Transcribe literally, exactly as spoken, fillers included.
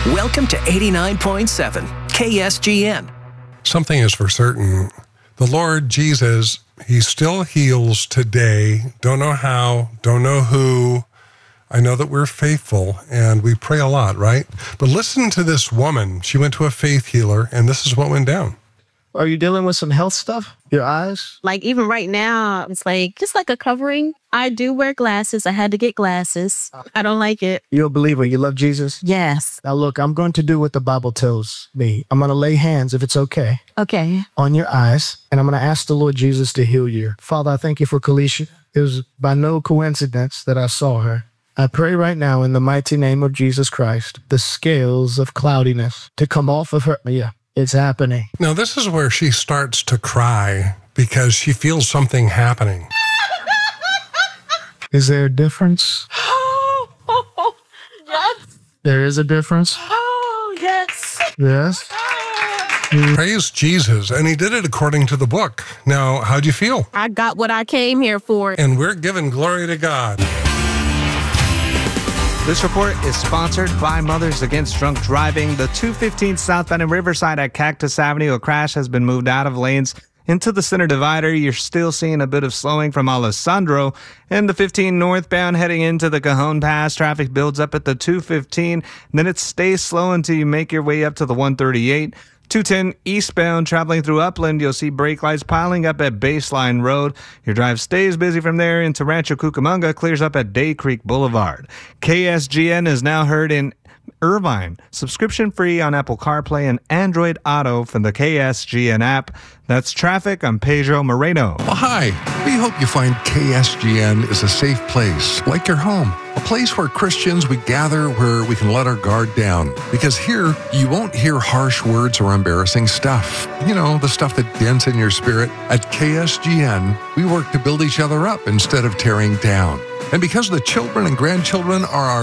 Welcome to eighty-nine point seven K S G N. Something is for certain. The Lord Jesus, he still heals today. Don't know how, don't know who. I know that we're faithful and we pray a lot, right? But listen to this woman. She went to a faith healer and this is what went down. Are you dealing with some health stuff? Your eyes? Like even right now, it's like just like a covering. I do wear glasses. I had to get glasses. I don't like it. You're a believer. You love Jesus? Yes. Now look, I'm going to do what the Bible tells me. I'm going to lay hands, if it's okay, Okay. on your eyes, and I'm going to ask the Lord Jesus to heal you. Father, I thank you for Kalisha. It was by no coincidence that I saw her. I pray right now in the mighty name of Jesus Christ, the scales of cloudiness to come off of her. Yeah, it's happening. Now, this is where she starts to cry because she feels something happening. Is there a difference? Oh, yes. There is a difference? Oh, yes. Yes? Praise Jesus. And he did it according to the book. Now, how'd you feel? I got what I came here for. And we're giving glory to God. This report is sponsored by Mothers Against Drunk Driving. The two fifteen southbound in Riverside at Cactus Avenue, a crash has been moved out of lanes into the center divider. You're still seeing a bit of slowing from Alessandro. And the fifteen northbound heading into the Cajon Pass, traffic builds up at the two fifteen. Then it stays slow until you make your way up to the one thirty-eight. two ten eastbound traveling through Upland, you'll see brake lights piling up at Baseline Road. Your drive stays busy from there into Rancho Cucamonga, clears up at Day Creek Boulevard. K S G N is now heard in Irvine, subscription free on Apple CarPlay and Android Auto from the K S G N app. That's traffic. I'm Pedro Moreno. Well, hi. We hope you find K S G N is a safe place, like your home. A place where Christians, we gather, where we can let our guard down. Because here, you won't hear harsh words or embarrassing stuff. You know, the stuff that dents in your spirit. At K S G N, we work to build each other up instead of tearing down. And because the children and grandchildren are our